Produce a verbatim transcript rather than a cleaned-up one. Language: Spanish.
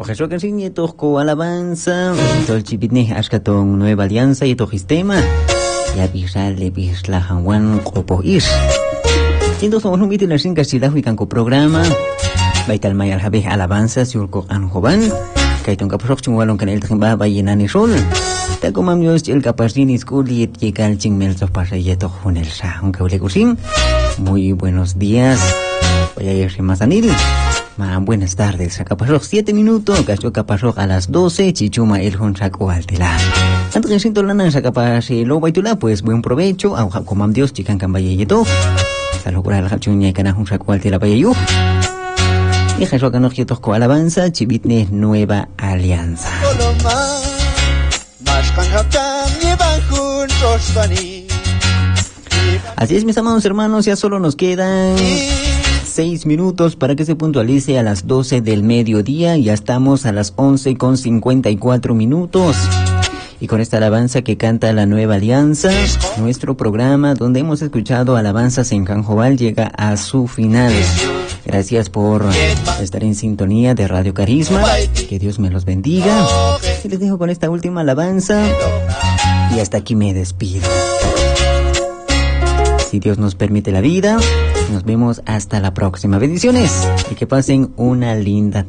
Ojalá que sin toco alabanza, todo el chipitne ashkatón nueva alianza y tojistema. Ya pisal le pisla hanwan copo is. Siendo somos un vídeo en la sin castilla y canco programa. Baital mayal habe alabanza surco anjoban. Kaiton kaprok chungwalong kanel tkhimba bayenani sol. Ta como Dios el capacini skuli yegal chingmel to pasayeto junel sa un kaulekusim. Muy buenos días. Voy a ir más anil. Ma, buenas tardes. Acá pasó siete minutos. Cacho acá pasó a las doce. Chichuma el honchaco altela. Antes que siento lana saca pase lo baitula, pues buen provecho. Au como Dios chican cambayeto. Salud por el hachuña y cana honchaco altela payeyu. Y Jesús acá no quietos con alabanza. Chivitne nueva alianza. Así es, mis amados hermanos, ya solo nos quedan seis minutos para que se puntualice a las doce del mediodía. Ya estamos a las once con cincuenta y cuatro minutos. Y con esta alabanza que canta la Nueva Alianza, nuestro programa donde hemos escuchado alabanzas en Canjobal llega a su final. Gracias por estar en sintonía de Radio Carisma. Que Dios me los bendiga. Y les dejo con esta última alabanza. Y hasta aquí me despido. Si Dios nos permite la vida, nos vemos hasta la próxima. Bendiciones y que pasen una linda